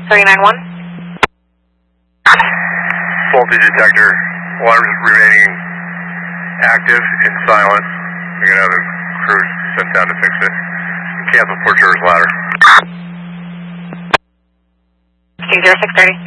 391. Faulty detector. Alarms remaining active and silent. We're going to have the crews sent down to fix it. Cancel Port Jervis ladder. King 0630.